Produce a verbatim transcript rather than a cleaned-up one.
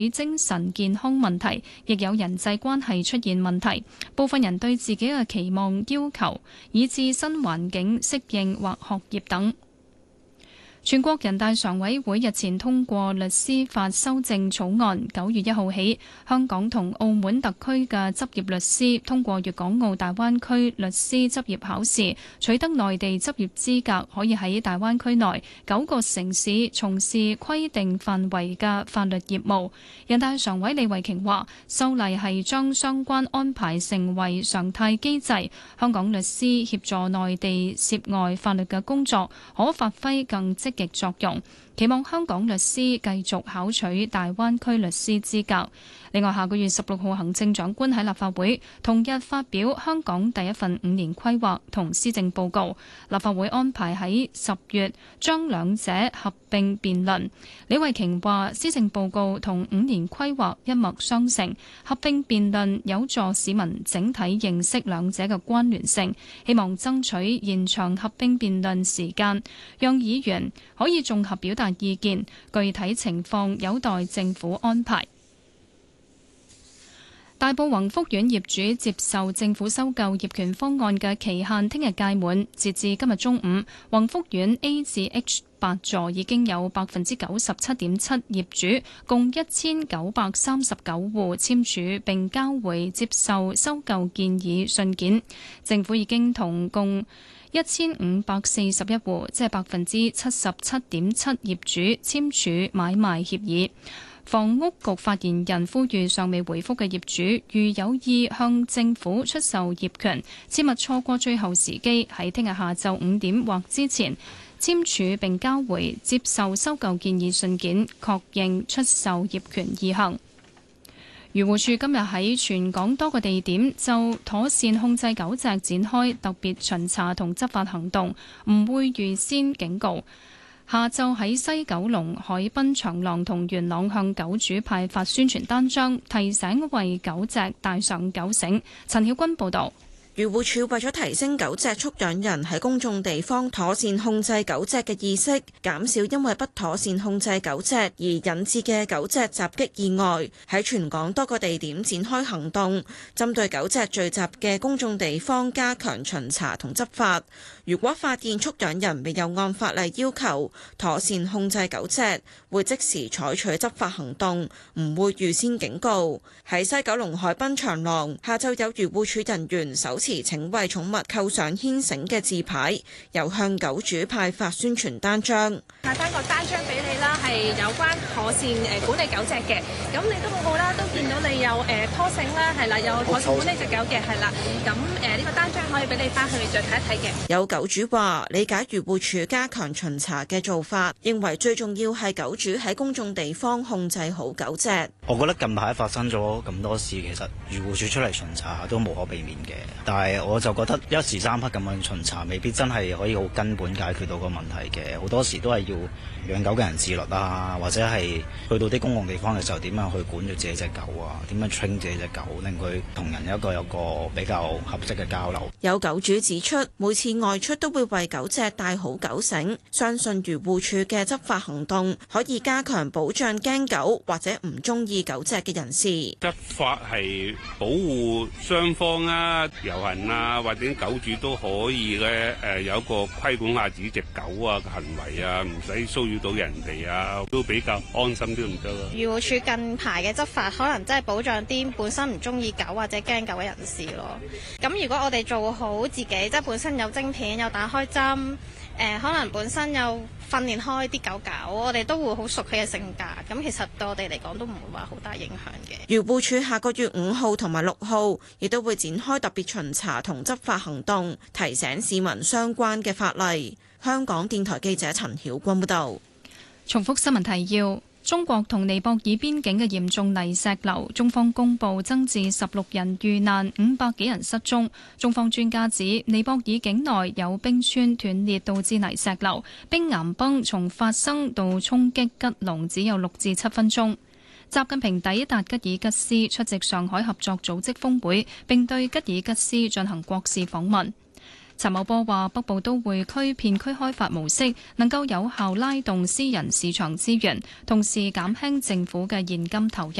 精神健康問題，亦有人際關係出現問題。部分人對自己嘅期望要求，以致新環境適應或學業等。全國人大常委會日前通過律師法修正草案，九月一號起，香港同澳門特區嘅執業律師通過粵港澳大灣區律師執業考試，取得內地執業資格，可以喺大灣區內九個城市從事規定範圍嘅法律業務。人大常委李慧瓊話，修例係將相關安排成為常態機制，香港律師協助內地涉外法律嘅工作，可發揮更積極作用，期望香港律師繼續考取大灣區律師資格。另外，下個月十六號，行政長官喺立法會同日發表香港第一份五年規劃同施政報告，立法會安排喺十月將兩者合併辯論。李慧瓊話，施政報告同五年規劃一脈相承，合併辯論有助市民整體認識兩者嘅關聯性，希望爭取延長合併辯論時間，讓議員可以綜合表達意見，具體情況有待政府安排。大埔宏福苑業主接受政府收購業權方案嘅期限聽日屆滿，截至今日中午，宏福苑 A 至 H 八座已經有百分之九十七點七業主，共一千九百三十九戶簽署並交回接受收購建議信件。政府已經同共一千五百四十一戶，即係百分之七十七點七業主簽署買賣協議。房屋局發言人呼籲尚未回覆嘅業主，如有意向政府出售業權，切勿錯過最後時機，喺聽日下晝五點或之前簽署並交回接受收購建議信件，確認出售業權意向。漁護署今日喺全港多個地點就妥善控制狗隻展開特別巡查同執法行動，唔會預先警告。下晝喺西九龍海濱長廊同元朗向狗主派發宣傳單張，提醒為狗隻帶上狗繩。陳曉君報導。 漁護署為咗提升狗隻畜養人喺公眾地方妥善控制狗隻嘅意識，減少因為不妥善控制狗隻而引致嘅狗隻襲擊意外，喺全港多個地點展開行動，針對狗隻聚集嘅公眾地方加強巡查同執法。如果發現畜養人未有按法例要求妥善控制狗隻，會即時採取執法行動，唔會預先警告。喺西九龍海濱長廊，下晝有漁護署人員手持請為寵物扣上牽繩嘅字牌，又向狗主派發宣傳單張。 派翻個單張俾你啦，係有關妥善誒管理狗隻嘅。咁你都好好啦，都見到你有誒拖繩啦，係啦，有妥善管理隻狗嘅，係啦。咁誒呢個單張可以俾你翻去再睇一睇嘅。 有狗主話理解漁護署加強巡查嘅做法，認為最重要係狗主喺公眾地方控制好狗隻。 我覺得近排發生咗咁多事，其實漁護署出嚟巡查都無可避免嘅，但係我就覺得一時三刻咁樣巡查，未必真係可以好根本解決到個問題嘅。好多時都係要養狗嘅人自律啊，或者係去到啲公共地方嘅時候，點樣去管住自己隻狗啊？點樣 train 自己隻狗，令佢同人有一個有個比較合適嘅交流。 有狗主指出，每次外出都會為狗隻帶好狗繩，相信漁護署嘅執法行動可以加強保障驚狗或者唔中意狗隻嘅人士。 執法係保護雙方啊，遊行啊，或者狗主都可以咧，誒有一個規管下自己隻狗啊嘅行為啊，唔使騷擾到人哋啊，都比較安心啲唔得咯。 漁護署近排嘅執法可能真係保障啲本身唔中意狗或者驚狗嘅人士咯。咁如果我哋做好自己，即係本身有晶片、有打開針，誒、呃、可能本身有訓練開啲狗狗，我哋都會好熟佢嘅性格。咁其實對我哋嚟講都唔會話好大影響嘅。 漁護署下個月五號同埋六號亦都會展開特別巡查同執法行動，提醒市民相關嘅法例。香港電台記者陳曉君報道。 重複新聞提要：中國同尼泊爾邊境嘅嚴重泥石流，中方公布增至十六人遇難，五百幾人失蹤。中方專家指，尼泊爾境內有冰川斷裂導致泥石流，冰岩崩從發生到衝擊吉隆只有六至七分鐘。習近平抵達吉爾吉斯出席上海合作組織峰會，並對吉爾吉斯進行國事訪問。 陳茂波話：北部都會區片區開發模式能夠有效拉動私人市場資源，同時減輕政府嘅現金投入。